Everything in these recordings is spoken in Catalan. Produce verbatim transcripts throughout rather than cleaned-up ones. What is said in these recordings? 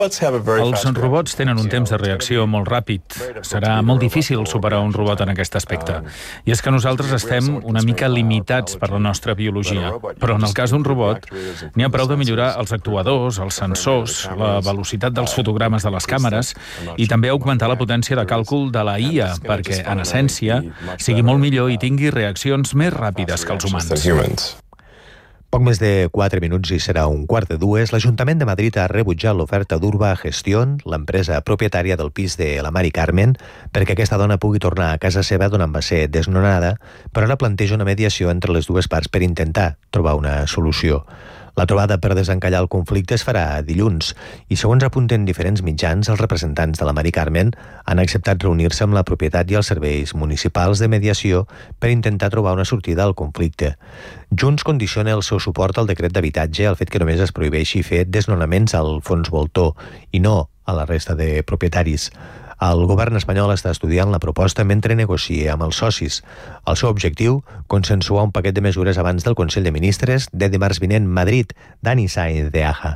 Els robots tenen un temps de reacció molt ràpid. Serà molt difícil superar un robot en aquest aspecte. I és que nosaltres estem una mica limitats per la nostra biologia. Però en el cas d'un robot, n'hi ha prou de millorar els actuadors, els sensors, la velocitat dels fotogrames de les càmeres i també augmentar la potència de càlcul de la I A perquè, en essència, sigui molt millor i tingui reaccions més ràpides que els humans. Poc més de quatre minuts i serà un quart de dues. L'Ajuntament de Madrid ha rebutjat l'oferta d'Urba Gestión, l'empresa propietària del pis de la Mari Carmen, perquè aquesta dona pugui tornar a casa seva d'on va ser desnonada, però ara planteja una mediació entre les dues parts per intentar trobar una solució. La trobada per desencallar el conflicte es farà dilluns i, segons apunten diferents mitjans, els representants de la Mari Carmen han acceptat reunir-se amb la propietat i els serveis municipals de mediació per intentar trobar una sortida al conflicte. Junts condiciona el seu suport al decret d'habitatge al fet que només es prohibeixi fer desnonaments al fons voltor i no a la resta de propietaris. El govern espanyol està estudiant la proposta mentre negocia amb els socis. El seu objectiu, consensuar un paquet de mesures abans del Consell de Ministres de dimarts vinent Madrid. Dani Sainz de Aja.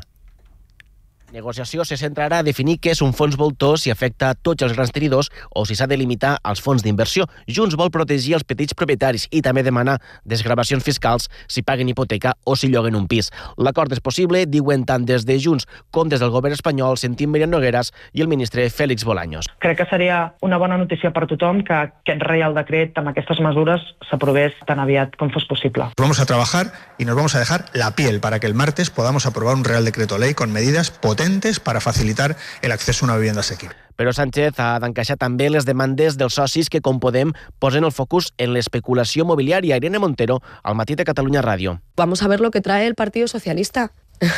La negociació se centrarà a definir què és un fons voltor, si afecta a tots els grans tenidors o si s'ha de limitar als fons d'inversió. Junts vol protegir els petits propietaris i també demanar desgravacions fiscals si paguen hipoteca o si lloguen un pis. L'acord és possible, diuen tant des de Junts com des del govern espanyol, sentim Míriam Nogueras i el ministre Félix Bolaños. Crec que seria una bona notícia per tothom que aquest Reial Decret amb aquestes mesures s'aprovés tan aviat com fos possible. Vamos a trabajar y nos vamos a dejar la piel para que el martes podamos aprobar un Real Decreto Ley con medidas potentes para facilitar el acceso a una vivienda asequible. Però Sánchez ha d'encaixar també les demandes dels socis que, com Podem, posen el focus en l'especulació mobiliària. Irene Montero, al Matí de Catalunya Ràdio. Vamos a ver lo que trae el Partido Socialista.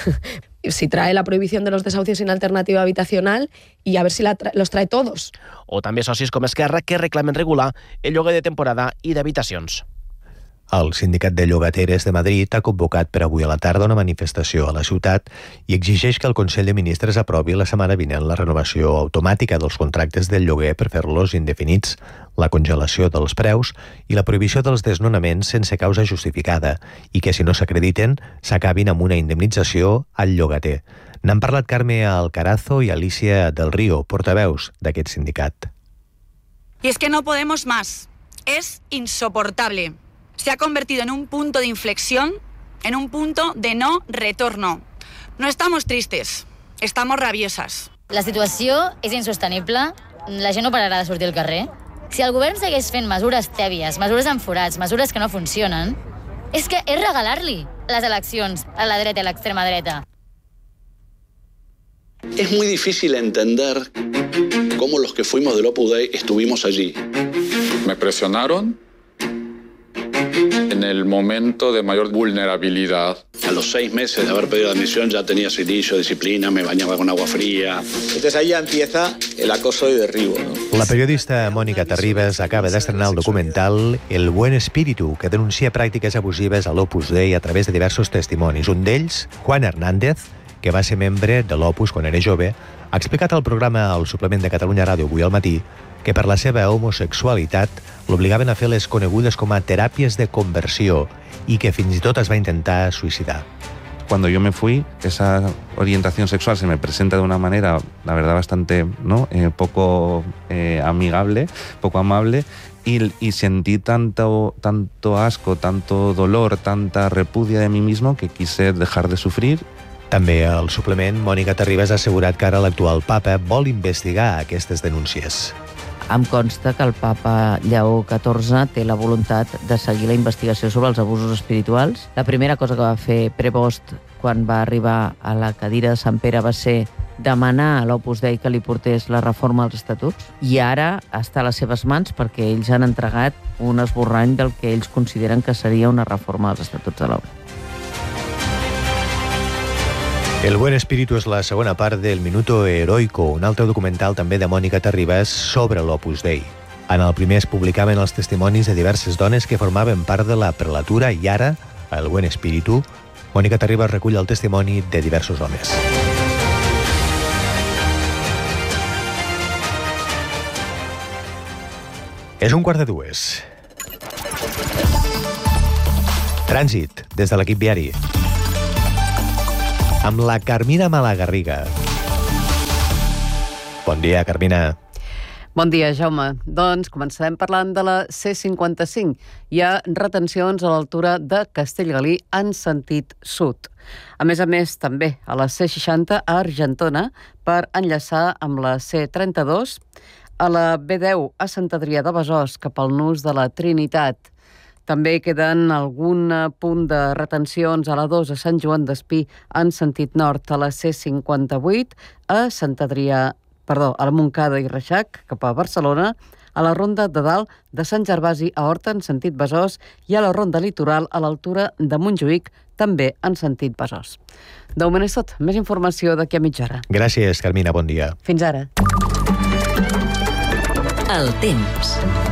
Si trae la prohibición de los desahucios sin alternativa habitacional y a ver si la tra- los trae todos. O també socis com Esquerra que reclamen regular el lloguer de temporada i d'habitacions. El Sindicat de Llogateres de Madrid ha convocat per avui a la tarda una manifestació a la ciutat i exigeix que el Consell de Ministres aprovi la setmana vinent la renovació automàtica dels contractes del lloguer per fer-los indefinits, la congelació dels preus i la prohibició dels desnonaments sense causa justificada i que, si no s'acrediten, s'acabin amb una indemnització al llogater. N'han parlat Carme Alcarazo i Alicia del Río, portaveus d'aquest sindicat. Y es que no podemos más. Es insoportable. Se ha convertido en un punto de inflexión, en un punto de no retorno. No estamos tristes, estamos rabiosas. La situació és insostenible, la gent no pararà de sortir al carrer. Si el govern segueix fent mesures tèbies, mesures amb forats, mesures que no funcionen, és que és regalar-li les eleccions a la dreta i a l'extrema dreta. Es muy difícil entender cómo los que fuimos del Opus Dei estuvimos allí. Me presionaron en el momento de mayor vulnerabilidad. A los seis meses de haber pedido admisión ya tenía silicio, disciplina, me bañaba con agua fría. Entonces ahí ya empieza el acoso y derribo, ¿no? La periodista Mònica Terribas acaba d'estrenar el documental El Buen Espíritu, que denuncia pràctiques abusives a l'Opus Dei a través de diversos testimonis. Un d'ells, Juan Hernández, que va ser membre de l'Opus quan era jove, ha explicat al programa al suplement de Catalunya Ràdio avui al matí que per la seva homosexualitat l'obligaven a fer les conegudes com a teràpies de conversió y que fins i tot es va intentar suicidar. Cuando yo me fui, esa orientación sexual se me presenta de una manera, la verdad, bastante ¿no? eh, poco eh, amigable, poco amable, y, y sentí tanto, tanto asco, tanto dolor, tanta repudia de mí mismo que quise dejar de sufrir. També al suplement, Mònica Terribas ha assegurat que ara l'actual papa vol investigar aquestes denúncies. Em consta que el papa Lleó catorze té la voluntat de seguir la investigació sobre els abusos espirituals. La primera cosa que va fer Prevost quan va arribar a la cadira de Sant Pere va ser demanar a l'Opus Dei que li portés la reforma als estatuts i ara està a les seves mans perquè ells han entregat un esborrany del que ells consideren que seria una reforma dels estatuts de l'obra. El Buen Espíritu és la segona part del Minuto Heroico, un altre documental també de Mònica Terribas sobre l'Opus Dei. En el primer es publicaven els testimonis de diverses dones que formaven part de la prelatura i ara, a El Buen Espíritu, Mònica Terribas recull el testimoni de diversos homes. És un quart de dues. Trànsit, des de l'equip viari. Amb la Carmina Malagarriga. Bon dia, Carmina. Bon dia, Jaume. Doncs començarem parlant de la C cinquanta-cinc. Hi ha retencions a l'altura de Castellgalí en sentit sud. A més a més, també a la C seixanta a Argentona per enllaçar amb la C trenta-dos, a la B deu a Sant Adrià de Besòs cap al nus de la Trinitat. També queden algun punt de retencions a la dos a Sant Joan d'Espí en sentit nord, a la C cinquanta-vuit a Sant Adrià perdó, a la Montcada i Reixac, cap a Barcelona, a la Ronda de Dalt de Sant Gervasi a Horta en sentit Besòs i a la Ronda Litoral a l'altura de Montjuïc, també en sentit Besòs. De moment és tot. Més informació d'aquí a mitja hora. Gràcies, Carmina. Bon dia. Fins ara. El temps.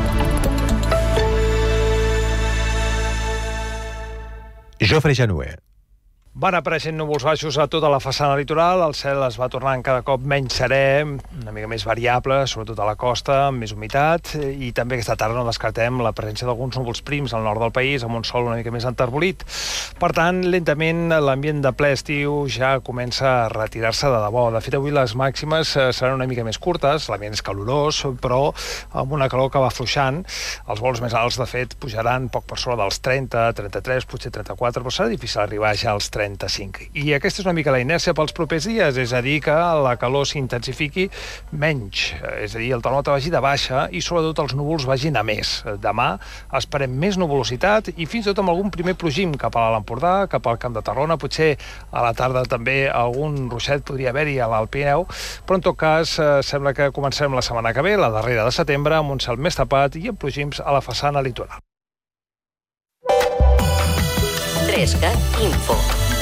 Jofre Januer. Van apareixent núvols baixos a tota la façana litoral, el cel es va tornant cada cop menys serè, una mica més variable, sobretot a la costa, amb més humitat, i també aquesta tarda no descartem la presència d'alguns núvols prims al nord del país, amb un sol una mica més enterbolit. Per tant, lentament l'ambient de ple estiu ja comença a retirar-se de debò. De fet, avui les màximes seran una mica més curtes, l'ambient és calorós, però amb una calor que va afluixant. Els vols més alts, de fet, pujaran poc per sobre dels trenta, trenta-tres, potser trenta-quatre, però serà difícil arribar ja als trenta-cinc. I aquesta és una mica la inèrcia pels propers dies, és a dir, que la calor s'intensifiqui menys, és a dir, el termòmetre vagi de baixa i sobretot els núvols vagin a més. Demà esperem més nuvolositat i fins i tot amb algun primer plogim cap a l'Empordà, cap al Camp de Tarragona, potser a la tarda també algun ruixet podria haver-hi a l'Alt Pirineu, però en tot cas eh, sembla que comencem la setmana que ve, la darrera de setembre, amb un cel més tapat i amb plogims a la façana litoral. Trescat Info.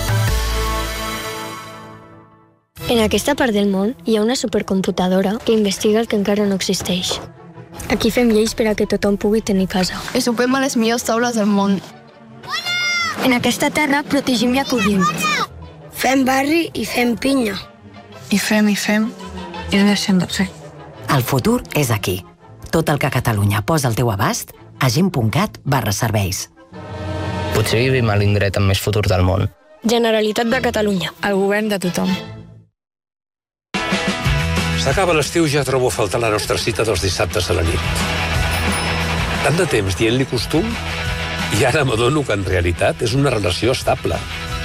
En aquesta part del món hi ha una supercomputadora que investiga el que encara no existeix. Aquí fem lleis per a que tothom pugui tenir casa. I sopem a les millors taules del món. En aquesta terra protegim i acollim. Fem barri i fem pinya. I fem, i fem, i no deixem de fer. El futur és aquí. Tot el que Catalunya posa al teu abast a gent.cat barra serveis. Potser vivim a l'indret amb més futur del món. Generalitat de Catalunya. El govern de tothom. S'acaba l'estiu, ja trobo a faltar la nostra cita dels dissabtes a la nit. Tant de temps dient-li costum, i ara m'adono que en realitat és una relació estable.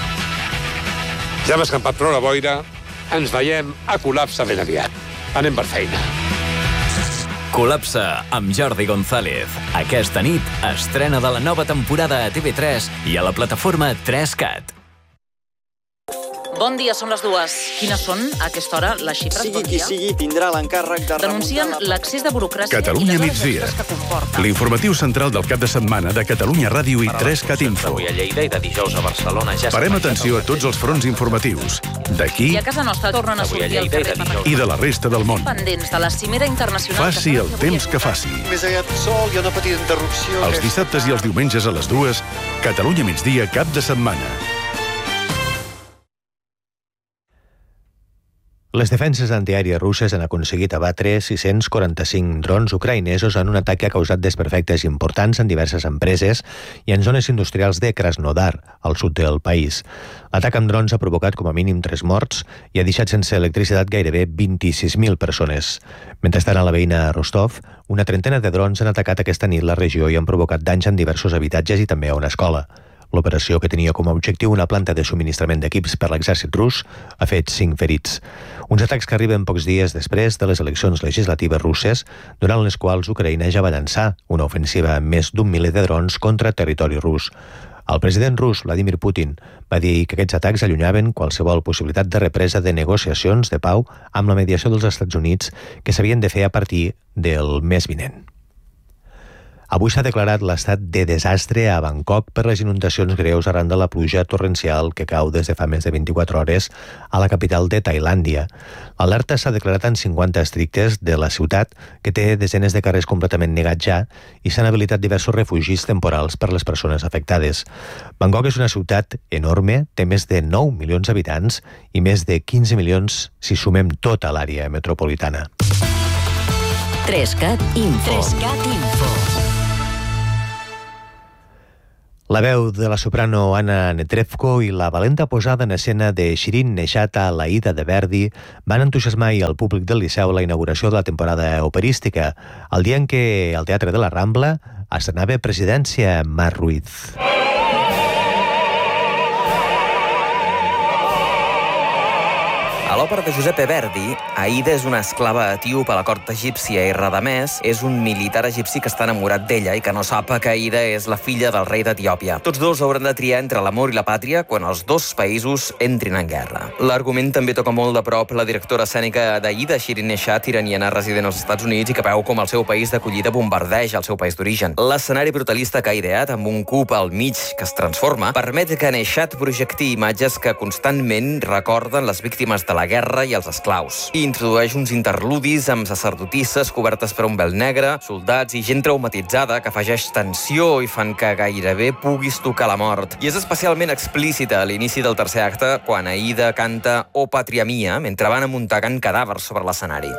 Ja hem escampat prou la boira, ens veiem a Col·lapse ben aviat. Anem per feina. Col·lapse amb Jordi González. Aquesta nit, estrena de la nova temporada a T V tres i a la plataforma tres cat. Bon dia, són les dues. Quines són, a aquesta hora, les xifres? Sigui qui sigui, tindrà l'encàrrec de... Denuncien l'accés de burocràcia Catalunya i les migdia. hores que comporta. L'informatiu central del cap de setmana de Catalunya Ràdio i tres cat Info. Avui a Lleida i de dijous a Barcelona ja... Parem atenció a tots els fronts informatius. D'aquí I a casa nostra tornen a sortir al carrer per... i de la resta del món. Pendents de la cimera internacional... Faci el temps que faci. Més aviat sol, hi ha una petita interrupció... Els dissabtes i els diumenges a les dues, Catalunya migdia, cap de setmana. Les defenses antiaèries russes han aconseguit abatre sis-cents quaranta-cinc drons ucraïnesos en un atac que ha causat desperfectes importants en diverses empreses i en zones industrials de Krasnodar, al sud del país. L'atac amb drons ha provocat com a mínim tres morts i ha deixat sense electricitat gairebé vint-i-sis mil persones. Mentrestant, a la veïna Rostov, una trentena de drons han atacat aquesta nit la regió i han provocat danys en diversos habitatges i també a una escola. L'operació, que tenia com a objectiu una planta de subministrament d'equips per l'exèrcit rus, ha fet cinc ferits. Uns atacs que arriben pocs dies després de les eleccions legislatives russes, durant les quals Ucraïna ja va llançar una ofensiva amb més d'un miler de drons contra territori rus. El president rus, Vladimir Putin, va dir que aquests atacs allunyaven qualsevol possibilitat de represa de negociacions de pau amb la mediació dels Estats Units que s'havien de fer a partir del mes vinent. Avui s'ha declarat l'estat de desastre a Bangkok per les inundacions greus arran de la pluja torrencial que cau des de fa més de vint-i-quatre hores a la capital de Tailàndia. L'alerta s'ha declarat en cinquanta estrictes de la ciutat, que té desenes de carrers completament negats ja, i s'han habilitat diversos refugis temporals per les persones afectades. Bangkok és una ciutat enorme, té més de nou milions d'habitants i més de quinze milions si sumem tota l'àrea metropolitana. tres cat Info. tres cat Info. La veu de la soprano Anna Netrebko i la valenta posada en escena de Shirin Neshat a l'Aida de Verdi van entusiasmar el públic del Liceu a la inauguració de la temporada operística, el dia en què el Teatre de la Rambla estrenava Presidència Mar Ruiz. A l'òpera de Giuseppe Verdi, Aida és una esclava etíop a la cort egípcia i Radamès és un militar egipci que està enamorat d'ella i que no sap que Aida és la filla del rei d'Etiòpia. Tots dos hauran de triar entre l'amor i la pàtria quan els dos països entrin en guerra. L'argument també toca molt de prop la directora escènica d'Aida, Shirin Neshat, iraniana resident als Estats Units i que veu com el seu país d'acollida bombardeja el seu país d'origen. L'escenari brutalista que ha ideat, amb un cub al mig que es transforma, permet que Neshat projecti imatges que constantment recorden les víctimes de la guerra i els esclaus. I introdueix uns interludis amb sacerdotisses cobertes per un vel negre, soldats i gent traumatitzada que afegeix tensió i fan que gairebé puguis tocar la mort. I és especialment explícita a l'inici del tercer acte, quan Aida canta O Patria Mia, mentre van amuntegant cadàvers sobre l'escenari.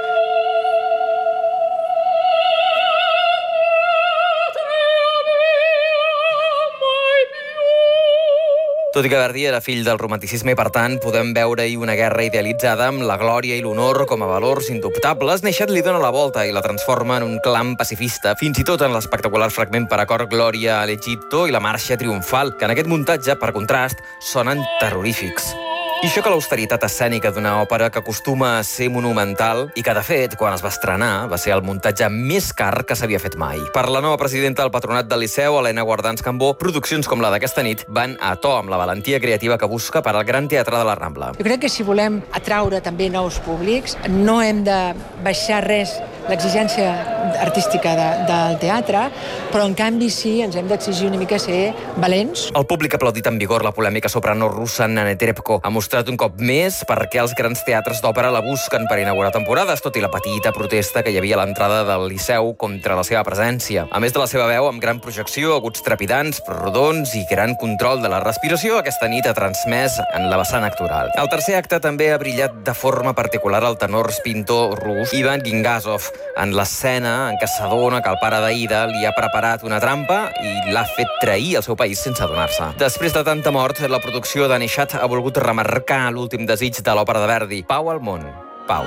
Tot i que Verdi era fill del romanticisme i, per tant, podem veure-hi una guerra idealitzada amb la glòria i l'honor com a valors indubtables, Neshat li dona la volta i la transforma en un clam pacifista, fins i tot en l'espectacular fragment per a cor Glòria a l'Egipto i la marxa triomfal, que en aquest muntatge, per contrast, sonen terrorífics. I això que l'austeritat escènica d'una òpera que acostuma a ser monumental i que, de fet, quan es va estrenar, va ser el muntatge més car que s'havia fet mai. Per la nova presidenta del Patronat del Liceu, Helena Guardans Cambó, produccions com la d'aquesta nit van a to amb la valentia creativa que busca per al Gran Teatre de la Rambla. Jo crec que si volem atraure també nous públics, no hem de baixar res l'exigència artística de, del teatre, però en canvi sí, ens hem d'exigir una mica ser valents. El públic ha aplaudit amb vigor la polèmica soprano russa Anna Netrebko. Ha mostrat un cop més per què els grans teatres d'òpera la busquen per inaugurar temporades, tot i la petita protesta que hi havia a l'entrada del Liceu contra la seva presència. A més de la seva veu, amb gran projecció, aguts trepidants, però rodons i gran control de la respiració, aquesta nit ha transmès en la vessant actoral. Al tercer acte també ha brillat de forma particular el tenor pintor rus Ivan Gingazov, en l'escena en què s'adona que el pare d'Aida li ha preparat una trampa i l'ha fet trair al seu país sense adonar-se. Després de tanta mort, la producció de Neshat ha volgut remarcar l'últim desig de l'òpera de Verdi: pau al món. Pau.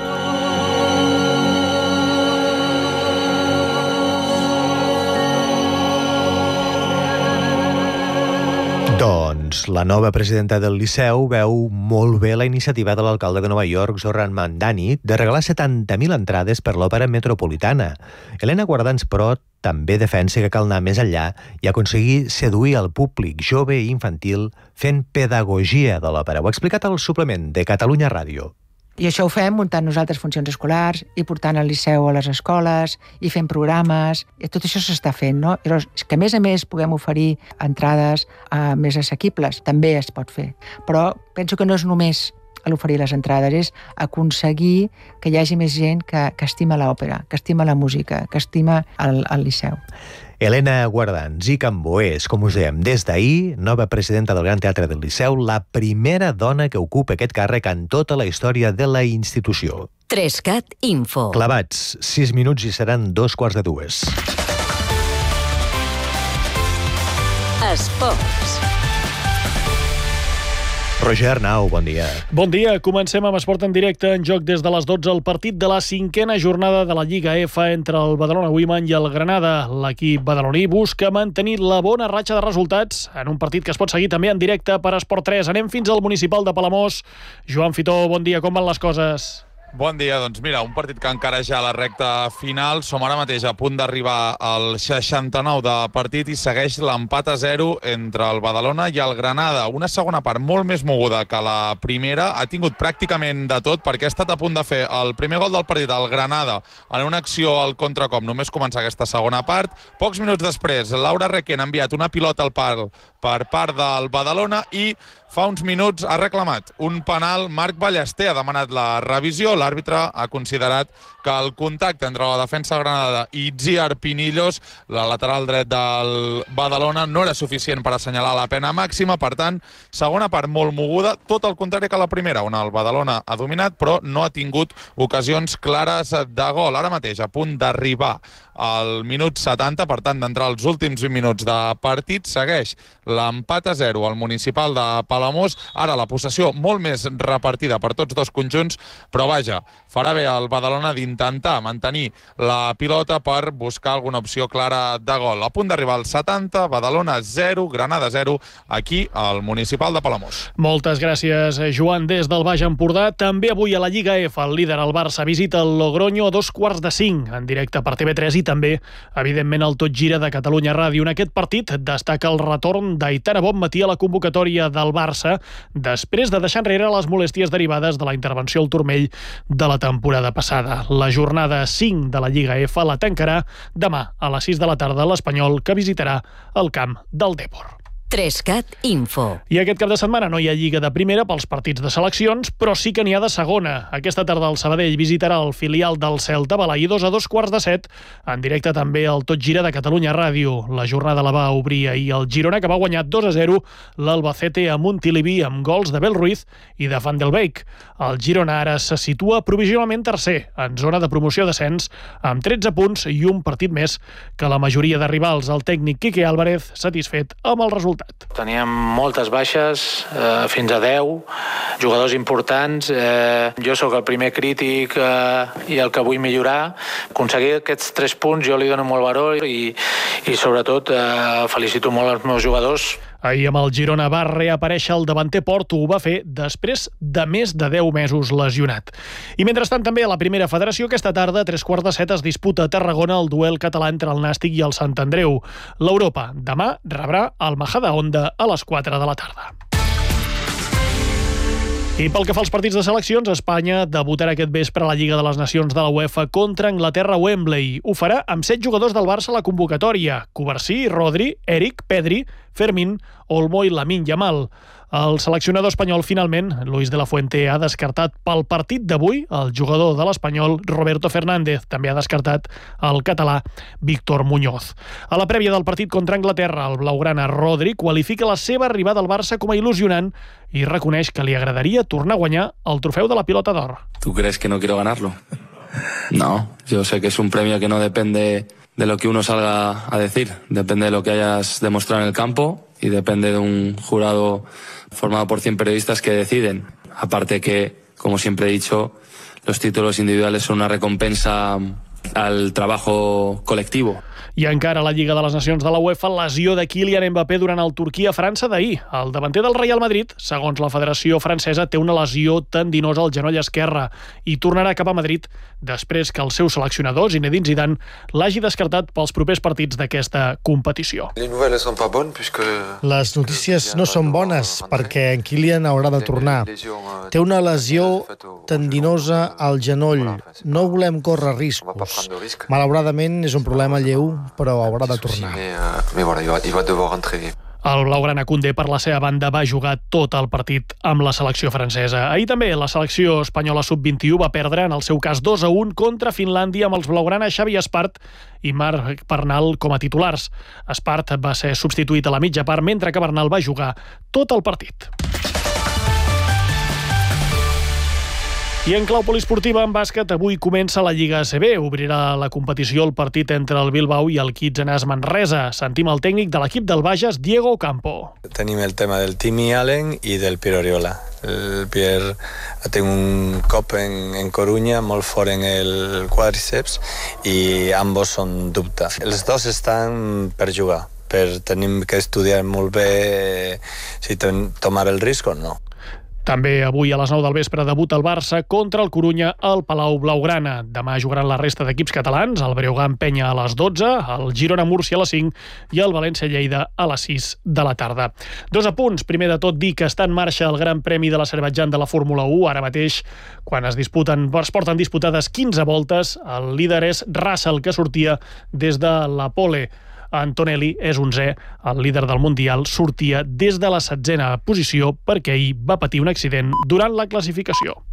Doncs la nova presidenta del Liceu veu molt bé la iniciativa de l'alcalde de Nova York, Zohran Mamdani, de regalar setanta mil entrades per l'òpera metropolitana. Helena Guardans, però, també defensa que cal anar més enllà i aconseguir seduir el públic jove i infantil fent pedagogia de l'òpera. Ho ha explicat al suplement de Catalunya Ràdio. I això ho fem muntant nosaltres funcions escolars i portant el Liceu a les escoles i fent programes. I tot això s'està fent, no? Però és que, a més a més, puguem oferir entrades uh, més assequibles. També es pot fer. Però penso que no és només a l'oferir les entrades, és aconseguir que hi hagi més gent que, que estima l'òpera, que estima la música, que estima el, el Liceu. Helena Guardans i Cambó és, com us dèiem, des d'ahir, nova presidenta del Gran Teatre del Liceu, la primera dona que ocupa aquest càrrec en tota la història de la institució. Trescat Info. Clavats, sis minuts i seran dos quarts de dues. Esports. Roger Arnau, bon dia. Bon dia. Comencem amb esport en directe. En joc des de les dotze el partit de la cinquena jornada de la Lliga F entre el Badalona Women i el Granada. L'equip badaloní busca mantenir la bona ratxa de resultats en un partit que es pot seguir també en directe per Esport tres. Anem fins al municipal de Palamós. Joan Fitó, bon dia. Com van les coses? Bon dia, doncs mira, un partit que encara ja a la recta final. Som ara mateix a punt d'arribar al seixanta-nou de partit i segueix l'empat a zero entre el Badalona i el Granada. Una segona part molt més moguda que la primera. Ha tingut pràcticament de tot perquè ha estat a punt de fer el primer gol del partit al Granada en una acció al contracop. Només comença aquesta segona part. Pocs minuts després, Laura Requén ha enviat una pilota al pal per part del Badalona i fa uns minuts ha reclamat un penal. Marc Ballester ha demanat la revisió, la l'àrbitre ha considerat que el contacte entre la defensa granada i Itziar Pinillos, la lateral dret del Badalona, no era suficient per assenyalar la pena màxima. Per tant, segona part molt moguda, tot el contrari que la primera, on el Badalona ha dominat, però no ha tingut ocasions clares de gol. Ara mateix, a punt d'arribar al minut setanta, per tant, d'entrar als últims vint minuts de partit, segueix l'empat a zero al Municipal de Palamós. Ara la possessió molt més repartida per tots dos conjunts, però vaja, farà bé el Badalona d'intentar mantenir la pilota per buscar alguna opció clara de gol. A punt d'arribar al setanta, Badalona zero, Granada zero, aquí al Municipal de Palamós. Moltes gràcies, Joan, des del Baix Empordà. També avui a la Lliga F, el líder, el Barça, visita el Logroño a dos quarts de cinc, en directe per T V tres i també, evidentment, el Tot Gira de Catalunya Ràdio. En aquest partit destaca el retorn d'Aitana Bonmatí a la convocatòria del Barça després de deixar enrere les molèsties derivades de la intervenció al turmell de la temporada passada. La jornada cinc de la Lliga F la tancarà demà a les sis de la tarda l'Espanyol, que visitarà el camp del Depor. Trescat Info. I aquest cap de setmana no hi ha Lliga de Primera pels partits de seleccions, però sí que n'hi ha de Segona. Aquesta tarda el Sabadell visitarà el filial del Celta, Balaïdos, a dos quarts de set. En directe també el Tot Gira de Catalunya Ràdio. La jornada la va obrir ahir el Girona, que va guanyar dos a zero l'Albacete a Montilivi amb gols de Bel Ruiz i de Van del Beek. El Girona ara se situa provisionalment tercer, en zona de promoció d'ascens, amb tretze punts i un partit més que la majoria de rivals. El tècnic Quique Álvarez satisfet amb el resultat. Teníem moltes baixes, eh, fins a deu, jugadors importants. Eh, jo sóc el primer crític eh, i el que vull millorar. Aconseguir aquests tres punts jo li dono molt valor i, i sobretot eh, felicito molt els meus jugadors. Ahir amb el Girona va reaparèixer el davanter Porto. Ho va fer després de més de deu mesos lesionat. I mentrestant també a la Primera Federació aquesta tarda, a tres quarts de set, es disputa a Tarragona el duel català entre el Nàstic i el Sant Andreu. L'Europa demà rebrà el Majadahonda a les quatre de la tarda. I pel que fa als partits de seleccions, Espanya debutarà aquest vespre a la Lliga de les Nacions de la UEFA contra Anglaterra a Wembley. Ho farà amb set jugadors del Barça a la convocatòria: Covarsí, Rodri, Eric, Pedri, Fermín, Olmo i Lamine Yamal. El seleccionador espanyol, finalment, Luis de la Fuente, ha descartat pel partit d'avui el jugador de l'Espanyol Roberto Fernández. També ha descartat el català Víctor Muñoz. A la prèvia del partit contra Anglaterra, el blaugrana Rodri qualifica la seva arribada al Barça com a il·lusionant i reconeix que li agradaria tornar a guanyar el trofeu de la Pilota d'Or. ¿Tú crees que no quiero ganarlo? No, yo sé que es un premio que no depende de lo que uno salga a decir, depende de lo que hayas demostrado en el campo y depende de un jurado formado por cien periodistas que deciden. Aparte que, como siempre he dicho, los títulos individuales son una recompensa al trabajo colectivo. I encara a la Lliga de les Nacions de la UEFA, lesió de Kylian Mbappé durant el Turquia-França d'ahir. El davanter del Real Madrid, segons la Federació Francesa, té una lesió tendinosa al genoll esquerre i tornarà cap a Madrid després que el seu seleccionador, Zinedine Zidane, l'hagi descartat pels propers partits d'aquesta competició. Les notícies no són bones perquè en Kylian haurà de tornar. Té una lesió tendinosa al genoll. No volem córrer riscos. Malauradament és un problema lleu, però haurà de tornar. El blaugrana Koundé, per la seva banda, va jugar tot el partit amb la selecció francesa. Ahir també la selecció espanyola sub vint-i-u va perdre, en el seu cas dos a un, contra Finlàndia amb els blaugrana Xavi Espart i Marc Bernal com a titulars. Espart va ser substituït a la mitja part, mentre que Bernal va jugar tot el partit. I en clau poliesportiva, en bàsquet, avui comença la Lliga A C B. Obrirà la competició el partit entre el Bilbao i el Kitsenàs Manresa. Sentim el tècnic de l'equip del Bages, Diego Campo. Tenim el tema del Timmy Allen i del Pierre Oriola. El Pierre té un cop en, en Corunya molt fort en el quadríceps i ambos són dubtes. Els dos estan per jugar, però tenim que estudiar molt bé si ten, tomar el risc o no. També avui a les nou del vespre debuta el Barça contra el Corunya al Palau Blaugrana. Demà jugaran la resta d'equips catalans, el Breogán Penya a les dotze, el Girona Múrcia a les cinc i el València Lleida a les sis de la tarda. Dos apunts. Primer de tot, dir que està en marxa el Gran Premi de l'Azerbaidjan de la Fórmula u. Ara mateix, quan es disputen, es porten disputades quinze voltes, el líder és Russell, que sortia des de la pole. Antonelli és onzè, el líder del Mundial sortia des de la setzena posició perquè ahir va patir un accident durant la classificació.